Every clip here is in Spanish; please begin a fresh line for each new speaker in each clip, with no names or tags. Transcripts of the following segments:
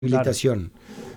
habilitación.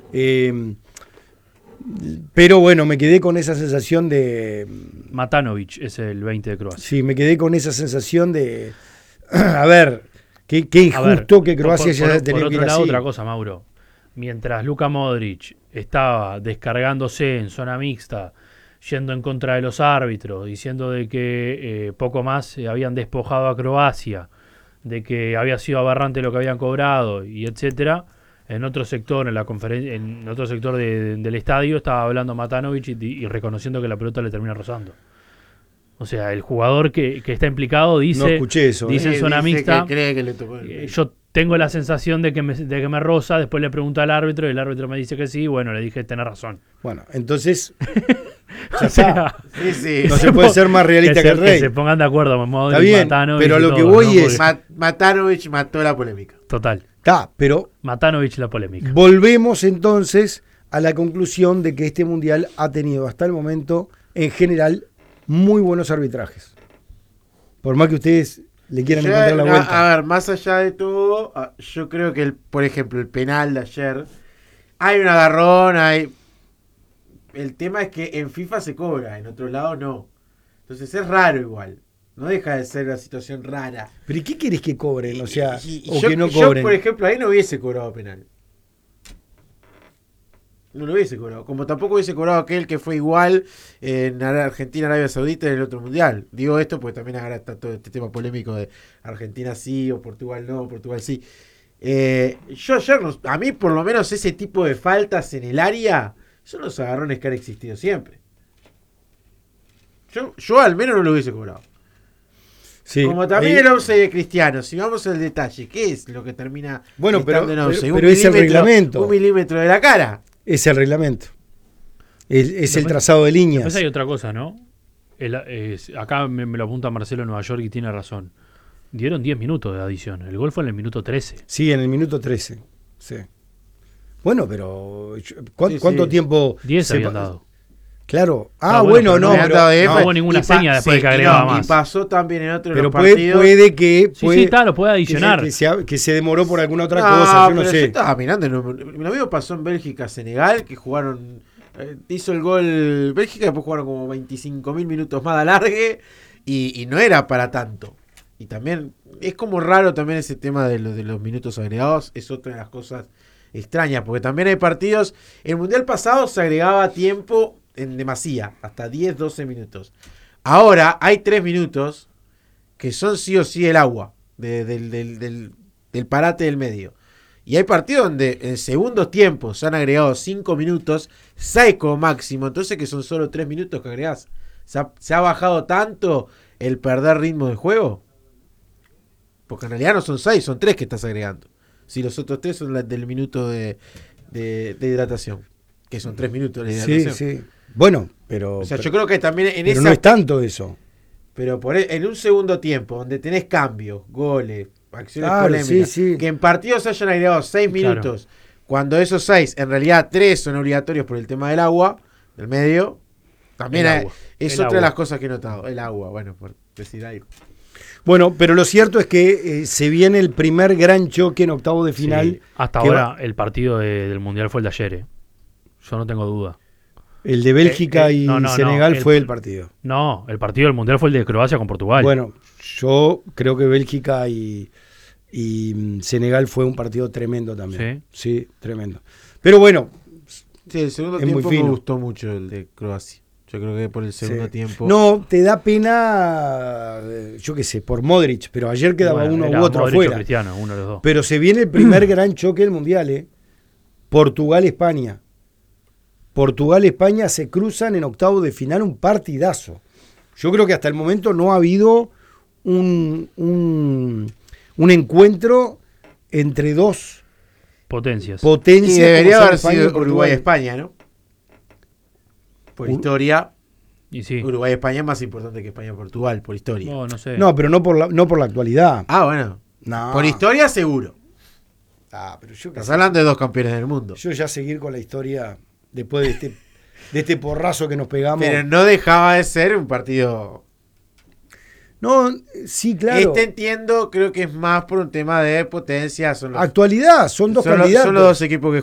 Pero bueno, me quedé con esa sensación de...
Matanovic es el 20 de Croacia.
Sí, me quedé con esa sensación de... A ver, qué injusto que Croacia haya tenido que ir así. Por otro lado,
otra cosa, Mauro. Mientras Luka Modric estaba descargándose en zona mixta, yendo en contra de los árbitros, diciendo de que poco más habían despojado a Croacia, de que había sido aberrante lo que habían cobrado, y etcétera, en otro sector, en otro sector del estadio, estaba hablando Matanovic y reconociendo que la pelota le termina rozando. O sea, el jugador que está implicado dice,
no escuché eso,
dice en zona mixta,
que cree que le tocó
yo tengo la sensación de que me roza, después le pregunto al árbitro y el árbitro me dice que sí, bueno, le dije, tenés razón.
Bueno, entonces...
O sea,
no se puede ser más realista que el rey.
Que se pongan de acuerdo,
Está bien,
Matanovic,
pero lo
todo,
que voy
¿no?
es...
Matanovic mató la polémica.
Total.
Está, pero...
Matanovic la polémica.
Volvemos entonces a la conclusión de que este mundial ha tenido hasta el momento, en general, muy buenos arbitrajes. Por más que ustedes le quieran encontrar la vuelta.
A ver, más allá de todo, yo creo que, por ejemplo, el penal de ayer, hay un agarrón, el tema es que en FIFA se cobra, en otros lados no. Entonces es raro igual. No deja de ser una situación rara.
¿Pero y qué querés que cobren? O sea, o
yo,
que no cobren.
Yo, por ejemplo, ahí no hubiese cobrado penal. No lo hubiese cobrado. Como tampoco hubiese cobrado aquel que fue igual en Argentina, Arabia Saudita en el otro mundial. Digo esto porque también ahora está todo este tema polémico de Argentina sí o Portugal no, Portugal sí. Yo ayer, a mí por lo menos ese tipo de faltas en el área son los agarrones que han existido siempre. Yo al menos no lo hubiese cobrado.
Sí,
como también el 11 de Cristiano, si vamos al detalle, ¿qué es lo que termina
estando
en 11?
Pero es el reglamento.
1 milímetro de la cara.
Es el reglamento. Es el trazado de líneas.
Después hay otra cosa, ¿no? Acá me lo apunta Marcelo en Nueva York y tiene razón. Dieron 10 minutos de adición. El gol fue en el minuto 13.
Sí, en el minuto 13. Sí. Bueno, pero ¿cuánto tiempo?
10 habían dado.
Claro.
Bueno,
no
hubo ninguna seña después de que agregaba más.
Y pasó también en otro de los
partidos. Puede que...
lo puede adicionar.
Que se demoró por alguna otra cosa, yo no sé.
Yo estaba mirando, lo mismo pasó en Bélgica-Senegal, que jugaron... hizo el gol Bélgica, después jugaron como 25.000 minutos más de alargue, y no era para tanto. Y también, es como raro también ese tema de los minutos agregados, es otra de las cosas extrañas, porque también hay partidos... El Mundial pasado se agregaba tiempo... en demasía, hasta 10, 12 minutos. Ahora hay 3 minutos que son sí o sí el agua del parate del medio. Y hay partidos donde en segundos tiempos se han agregado 5 minutos, 6 como máximo, entonces que son solo 3 minutos que agregás. ¿Se ha bajado tanto el perder ritmo de juego? Porque en realidad no son 6, son 3 que estás agregando. Si los otros 3 son del minuto de hidratación, que son 3 minutos de hidratación.
Sí, sí. Bueno, pero...
O sea, yo creo que también en
pero no es tanto eso.
Pero en un segundo tiempo, donde tenés cambios, goles, acciones polémicas,
sí.
que en partidos hayan agregado 6 minutos, cuando esos 6, en realidad 3 son obligatorios por el tema del agua, del medio, también es otra de las cosas que he notado. El agua, bueno, por decir algo.
Bueno, pero lo cierto es que se viene el primer gran choque en octavo de final.
Sí, hasta ahora el partido del Mundial fue el de ayer. Yo no tengo duda.
El de Bélgica y Senegal fue el partido.
No, el partido del Mundial fue el de Croacia con Portugal.
Bueno, yo creo que Bélgica y Senegal fue un partido tremendo también. Sí, tremendo. Pero bueno,
sí, el segundo tiempo me gustó mucho el de Croacia. Yo creo que por el segundo tiempo...
No, te da pena, yo qué sé, por Modric, pero ayer quedaba uno u otro
Modric
afuera.
Cristiano, uno de los dos.
Pero se viene el primer gran choque del Mundial, Portugal-España. Portugal-España se cruzan en octavo de final, un partidazo. Yo creo que hasta el momento no ha habido un encuentro entre dos
potencias.
Y debería haber sido Uruguay-España, ¿no? Por historia.
Y sí.
Uruguay-España es más importante que España-Portugal, por historia.
No sé.
No, pero no por la actualidad.
Bueno. No. Por historia seguro.
Pero yo
estás hablando de 2 campeones del mundo.
Yo ya seguir con la historia... Después de este porrazo que nos pegamos.
Pero no dejaba de ser un partido.
No, sí, claro.
Entiendo, creo que es más por un tema de potencia.
Actualidad, son dos candidatos.
Son los dos equipos que